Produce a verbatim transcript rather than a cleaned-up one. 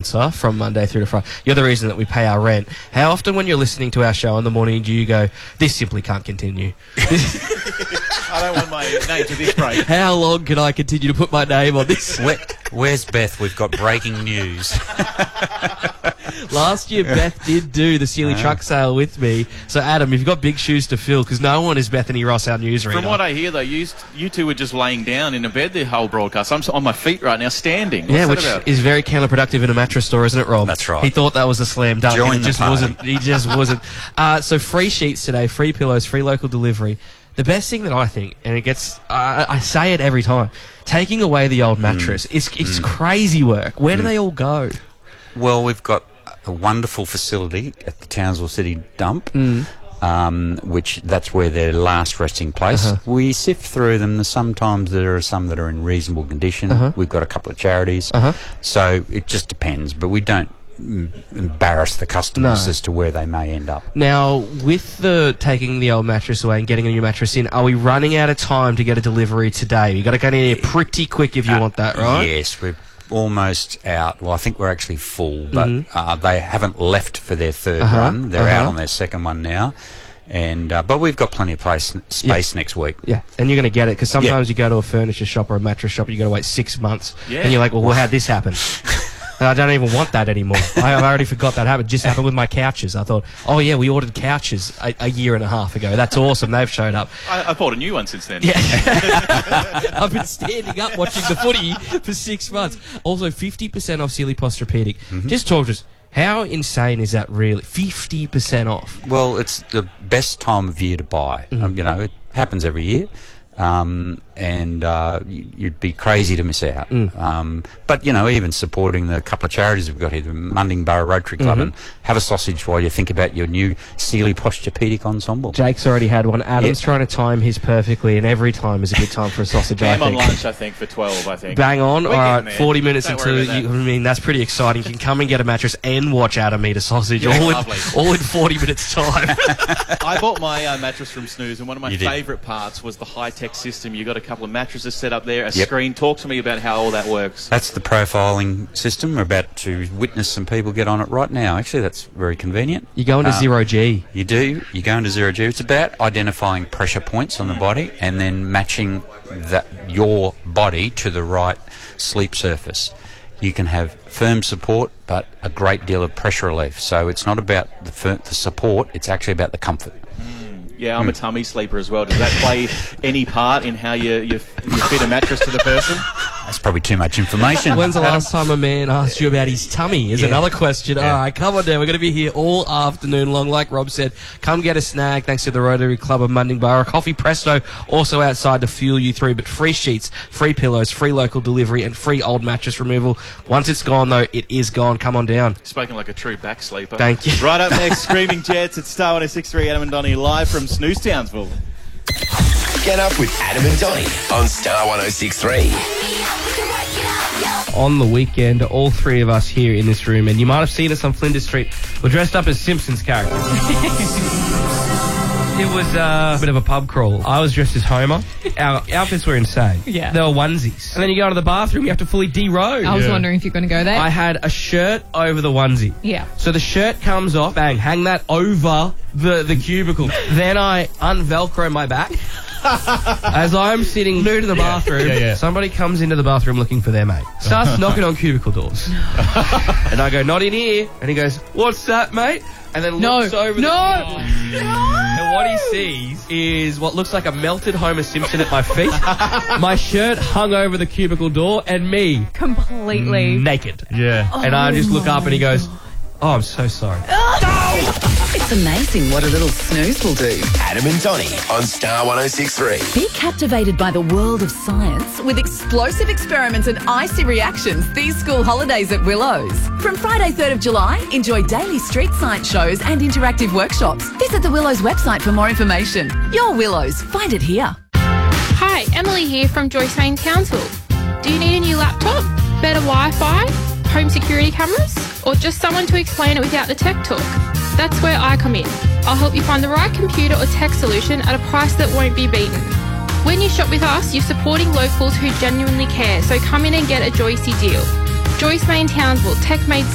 sponsor from Monday through to Friday. You're the reason that we pay our rent. How often when you're listening to our show in the morning do you go, this simply can't continue? I don't want my name to this break. How long can I continue to put my name on this? Where, where's Beth? We've got breaking news. Last year, Beth did do the Sealy Uh. truck sale with me. So, Adam, you've got big shoes to fill because no one is Bethany Ross, our newsreader. From what I hear, though, you, you two were just laying down in a bed the whole broadcast. I'm on my feet right now, standing. What's yeah, that which about? is very counterproductive in a mattress store, isn't it, Rob? That's right. He thought that was a slam dunk. Join and it the just party. wasn't. He just wasn't. Uh, so, free sheets today, free pillows, free local delivery. The best thing that I think, and it gets, uh, I say it every time, taking away the old mattress, Mm. it's, it's Mm. crazy work. Where do Mm. they all go? Well, we've got a wonderful facility at the Townsville City Dump, Mm. um, which that's where their last resting place. Uh-huh. We sift through them. Sometimes there are some that are in reasonable condition. Uh-huh. We've got a couple of charities. Uh-huh. So it just depends, but we don't mm, embarrass the customers No. as to where they may end up. Now, with the taking the old mattress away and getting a new mattress in, are we running out of time to get a delivery today? You got to get in here pretty quick if you Uh, want that, right? Yes, we're almost out. Well, I think we're actually full, but Mhm. uh, they haven't left for their third Uh-huh, run. They're uh-huh. out on their second one now. And uh, but we've got plenty of place, space next week. Yeah, and you're going to get it because sometimes you go to a furniture shop or a mattress shop, you got to wait six months, Yeah. and you're like, well, well how'd this happen? And I don't even want that anymore. I, I already forgot that happened. Just happened with my couches. I thought, oh yeah, we ordered couches a, a year and a half ago. That's awesome. They've showed up. I, I bought a new one since then. Yeah, I've been standing up watching the footy for six months. Also, fifty percent off Sealy Posturepedic. Mm-hmm. Just talk to us. How insane is that really? fifty percent off. Well, it's the best time of year to buy. Mm. Um, you know, it happens every year. Um, and uh, y- you'd be crazy to miss out. Mm. Um, but, you know, even supporting the couple of charities we've got here, the Mundingburra Rotary Club, Mhm. and have a sausage while you think about your new Sealy Posturepedic ensemble. Jake's already had one. Adam's Yeah. trying to time his perfectly, and every time is a good time for a sausage, I I'm on think. lunch, I think, for twelve, I think. Bang on. We're All right, getting there. forty minutes Don't until worry you. about I mean, that's pretty exciting. You can come and get a mattress and watch Adam eat a sausage Yeah, all, in, lovely. all in forty minutes time. I bought my uh, mattress from Snooze, and one of my You did. favourite parts was the high-tech system. You got a couple of mattresses set up there, a Yep. screen. Talk to me about how all that works. That's the profiling system. We're about to witness some people get on it right now. Actually, that's very convenient. You go into Uh, zero G. You do. You go into zero G. It's about identifying pressure points on the body and then matching that your body to the right sleep surface. You can have firm support, but a great deal of pressure relief. So it's not about the, fir- the support. It's actually about the comfort. Yeah, I'm a tummy sleeper as well. Does that play any part in how you, you, you fit a mattress to the person? That's probably too much information. When's the Adam. last time a man asked you about his tummy? Is Yeah. another question. Yeah. All right, come on down. We're going to be here all afternoon long. Like Rob said, come get a snag thanks to the Rotary Club of Mundingburra. Coffee Presto also outside to fuel you through. But free sheets, free pillows, free local delivery, and free old mattress removal. Once it's gone, though, it is gone. Come on down. Spoken like a true back sleeper. Thank you. Right up next, Screaming Jets. It's Star one oh six point three, Adam and Donnie, live from Snooze Townsville. Get up with Adam and Donnie on Star one oh six point three. On the weekend, all three of us here in this room, and you might have seen us on Flinders Street, were dressed up as Simpsons characters. It was uh, a bit of a pub crawl. I was dressed as Homer. Our outfits were insane. Yeah. They were onesies. And then you go to the bathroom, you have to fully derobe. I was wondering if you're going to go there. I had a shirt over the onesie. Yeah. So the shirt comes off, bang, hang that over the, the cubicle. Then I unvelcro my back. As I'm sitting nude in the bathroom, Yeah, yeah. somebody comes into the bathroom looking for their mate. Starts knocking on cubicle doors. And I go, not in here. And he goes, what's that, mate? And then No. looks over No. the And what he sees is what looks like a melted Homer Simpson at my feet, my shirt hung over the cubicle door, and me Completely. naked. Yeah. And I just look up and he goes, oh, I'm so sorry. It's amazing what a little snooze will do. Adam and Donnie on Star one oh six point three. Be captivated by the world of science with explosive experiments and icy reactions these school holidays at Willows. From Friday third of July, enjoy daily street science shows and interactive workshops. Visit the Willows website for more information. Your Willows, find it here. Hi, Emily here from Joyce Main Townsville. Do you need a new laptop, better Wi-Fi, home security cameras, or just someone to explain it without the tech talk? That's where I come in. I'll help you find the right computer or tech solution at a price that won't be beaten. When you shop with us, you're supporting locals who genuinely care, so come in and get a Joycey deal. Joyce Main Townsville, tech made